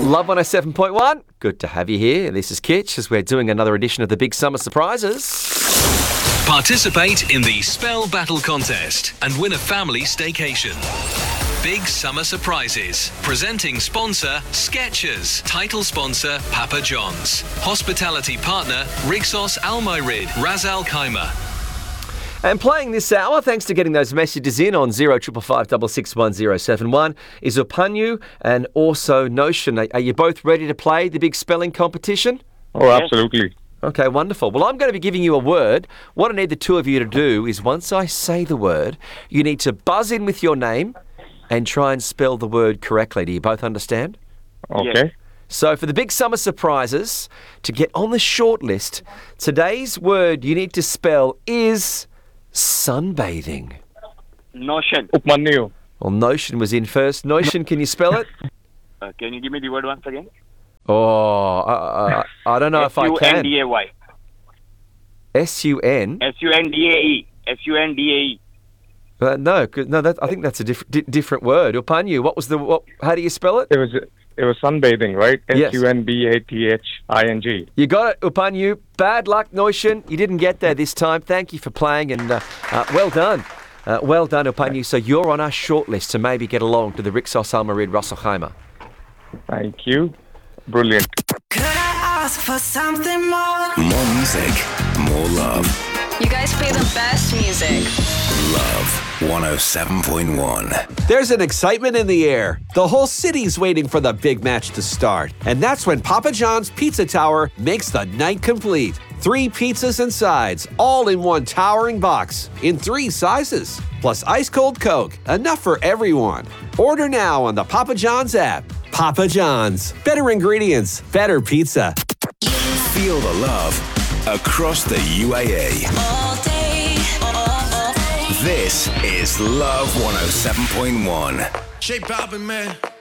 Love 107.1. Good to have you here. This is Kitch as we're doing another edition of the Big Summer Surprises. Participate in the Spell Battle Contest and win a family staycation. Big Summer Surprises. Presenting sponsor, Skechers. Title sponsor, Papa John's. Hospitality partner, Rixos Almyrid, Ras Al Khaimah. And playing this hour, thanks to getting those messages in on 0555 661 is Upanyu and also Notion. Are you both ready to play the big spelling competition? Oh, absolutely. Okay, wonderful. Well, I'm going to be giving you a word. What I need the two of you to do is once I say the word, you need to buzz in with your name and try and spell the word correctly. Do you both understand? Okay. Yes. So for the Big Summer Surprises, to get on the short list, today's word you need to spell is sunbathing. Notion. Upanyu. Well, Notion was in first. Notion, can you spell it? Can you give me the word once again? Oh, I don't know if I can. Sunday. S-U-N? Sundae. Sundae. No, I think that's a different word. Upanyu, how do you spell it? It was sunbathing, right? Yes. Sunbathing. You got it, Upanyu. Bad luck, Notion. You didn't get there this time. Thank you for playing and well done. Well done, Upanyu. So you're on our shortlist to maybe get along to the Rixos Almyrid Ras Al Khaimah. Thank you. Brilliant. Could I ask for something more? More music, more love. You guys play the best music. Love 107.1. There's an excitement in the air. The whole city's waiting for the big match to start. And that's when Papa John's Pizza Tower makes the night complete. 3 pizzas and sides, all in one towering box, in 3 sizes. Plus ice-cold Coke, enough for everyone. Order now on the Papa John's app. Papa John's. Better ingredients, better pizza. Feel the love across the UAE. All day, all day. This is Love 107.1. J Balvin, man.